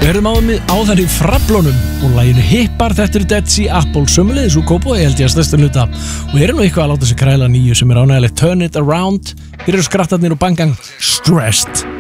Við erum á þar í Fraflónum og laginu Hippar, þetta Dead Sea Apple sömuleiðis úr Kópavogi held ég að stærsta hluta og erum nú eitthvað að láta sig kræla nýju sem ánægilegt Turn It Around, hér eru skrattarnir og Bang Gang Stressed.